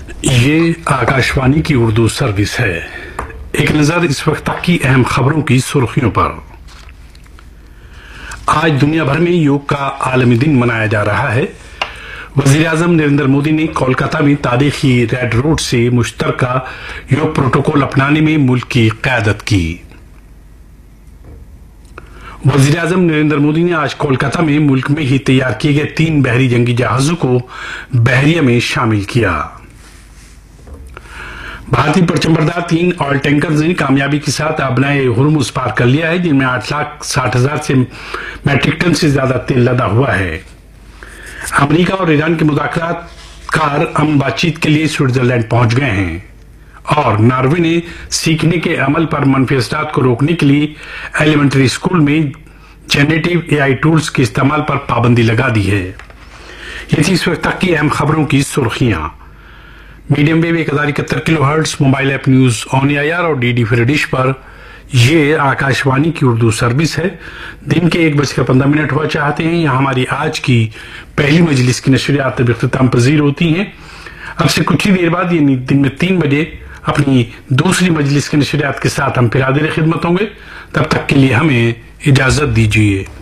یہ آکاشوانی کی اردو سروس ہے۔ ایک نظر اس وقت تک کی اہم خبروں کی سرخیوں پر۔ آج دنیا بھر میں یوگ کا عالمی دن منایا جا رہا ہے۔ وزیر اعظم نریندر مودی نے کولکاتہ میں تاریخی ریڈ روڈ سے مشترکہ یوگ پروٹوکول اپنانے میں ملک کی قیادت کی۔ وزیر اعظم نریندر مودی نے آج کولکاتہ میں ملک میں ہی تیار کیے گئے 3 بحری جنگی جہازوں کو بحریہ میں شامل کیا۔ بھارتی پرچم بردار 3 آئل ٹینکرز نے کامیابی کے ساتھ ابنائے ہرمز پار کر لیا ہے، جن میں 8,60,000 سے میٹرک ٹن سے زیادہ تیل لدا ہوا ہے۔ امریکہ اور ایران کے مذاکرات کار امن بات چیت کے لیے سوئٹزرلینڈ پہنچ گئے ہیں، اور ناروے نے سیکھنے کے عمل پر منفی اثرات کو روکنے کے لیے ایلیمنٹری اسکول میں جنریٹو اے آئی ٹولز کے استعمال پر پابندی لگا دی ہے۔ یہ تھی اس وقت تک کی اہم خبروں کی سرخیاں۔ Medium view 1071 kilo hertz mobile app news on a I R اور ڈی ڈی فری ڈش پر یہ آکاشوانی کی اردو سروس ہے۔ دن کے 1:15 ہوا چاہتے ہیں، یہاں ہماری آج کی پہلی مجلس کی نشریات اب اختتام پذیر ہوتی ہیں۔ اب سے کچھ ہی دیر بعد یعنی دن میں 3 بجے اپنی دوسری مجلس کی نشریات کے ساتھ ہم پھر حاضر خدمت ہوں گے۔ تب تک کے لیے ہمیں اجازت دیجیے۔